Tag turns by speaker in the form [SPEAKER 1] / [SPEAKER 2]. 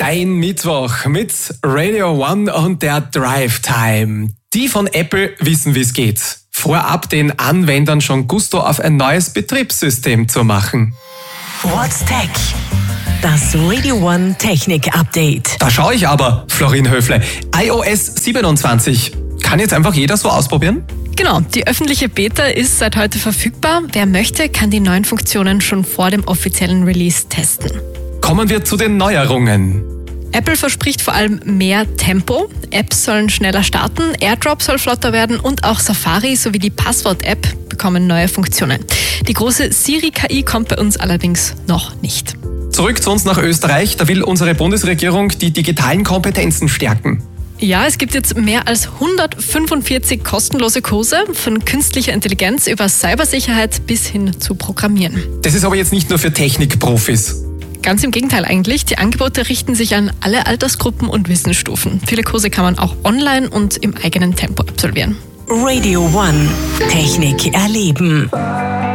[SPEAKER 1] Dein Mittwoch mit Radio One und der Drive Time. Die von Apple wissen, wie es geht. Vorab den Anwendern schon Gusto auf ein neues Betriebssystem zu machen.
[SPEAKER 2] What's Tech? Das Radio One Technik Update.
[SPEAKER 1] Da schaue ich aber, Florin Höfle. iOS 27. Kann jetzt einfach jeder so ausprobieren?
[SPEAKER 3] Genau, die öffentliche Beta ist seit heute verfügbar. Wer möchte, kann die neuen Funktionen schon vor dem offiziellen Release testen.
[SPEAKER 1] Kommen wir zu den Neuerungen.
[SPEAKER 3] Apple verspricht vor allem mehr Tempo. Apps sollen schneller starten, AirDrop soll flotter werden und auch Safari sowie die Passwort-App bekommen neue Funktionen. Die große Siri-KI kommt bei uns allerdings noch nicht.
[SPEAKER 1] Zurück zu uns nach Österreich. Da will unsere Bundesregierung die digitalen Kompetenzen stärken.
[SPEAKER 3] Ja, es gibt jetzt mehr als 145 kostenlose Kurse, von künstlicher Intelligenz über Cybersicherheit bis hin zu Programmieren.
[SPEAKER 1] Das ist aber jetzt nicht nur für Technikprofis.
[SPEAKER 3] Ganz im Gegenteil eigentlich. Die Angebote richten sich an alle Altersgruppen und Wissensstufen. Viele Kurse kann man auch online und im eigenen Tempo absolvieren.
[SPEAKER 2] Radio One Technik erleben.